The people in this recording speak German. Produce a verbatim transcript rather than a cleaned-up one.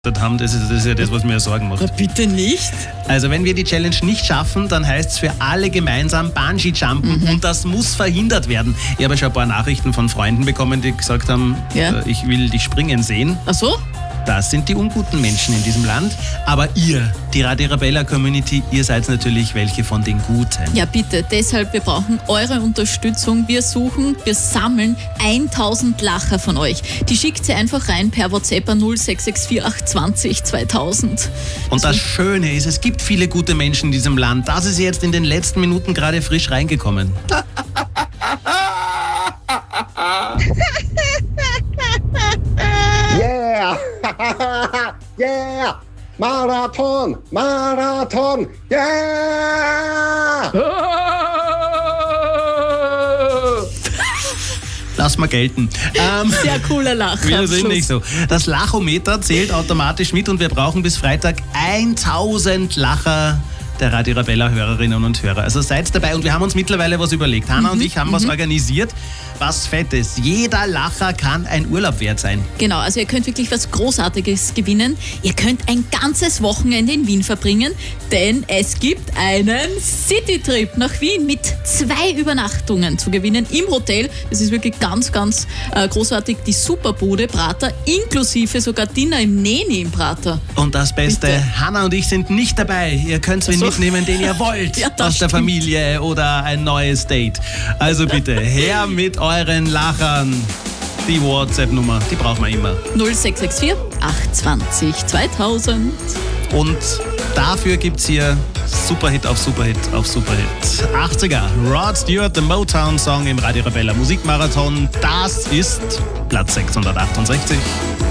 haben, das ist, das ist ja das, was mir Sorgen macht. Aber bitte nicht. Also wenn wir die Challenge nicht schaffen, dann heißt es für alle gemeinsam Bungee-Jumpen mhm. und das muss verhindert werden. Ich habe schon ein paar Nachrichten von Freunden bekommen, die gesagt haben, ja. äh, ich will dich springen sehen. Ach so? Das sind die unguten Menschen in diesem Land. Aber ihr, die Radio Arabella Community, ihr seid natürlich welche von den Guten. Ja bitte, deshalb, wir brauchen eure Unterstützung. Wir suchen, wir sammeln tausend Lacher von euch. Die schickt ihr einfach rein per WhatsApp an null sechs sechs vier acht zwanzig zweitausend. Und das Schöne ist, es gibt viele gute Menschen in diesem Land. Das ist jetzt in den letzten Minuten gerade frisch reingekommen. Yeah! Yeah! Marathon! Marathon! Yeah! Lass mal gelten. Ähm, Sehr cooler Lacher. Wir sind nicht so. Das Lachometer zählt automatisch mit und wir brauchen bis Freitag tausend Lacher der Radio Arabella Hörerinnen und Hörer. Also seid dabei und wir haben uns mittlerweile was überlegt. Hanna mhm, und ich haben mhm. was organisiert. Was Fettes. Jeder Lacher kann ein Urlaub wert sein. Genau, also ihr könnt wirklich was Großartiges gewinnen. Ihr könnt ein ganzes Wochenende in Wien verbringen, denn es gibt einen Citytrip nach Wien mit zwei Übernachtungen zu gewinnen im Hotel. Das ist wirklich ganz, ganz äh, großartig. Die Superbude Prater, inklusive sogar Dinner im Neni im Prater. Und das Beste, Bitte. Hanna und ich sind nicht dabei. Ihr könnt wen so. mitnehmen, den ihr wollt. Ja, aus der stimmt. Familie oder ein neues Date. Also bitte, her mit euren Lachern. Die WhatsApp-Nummer, die brauchen wir immer. null sechs sechs vier acht zwanzig zweitausend. Und dafür gibt's hier Superhit auf Superhit auf Superhit. achtziger, Rod Stewart, The Motown Song im Radio Arabella Musikmarathon. Das ist Platz sechshundertachtundsechzig.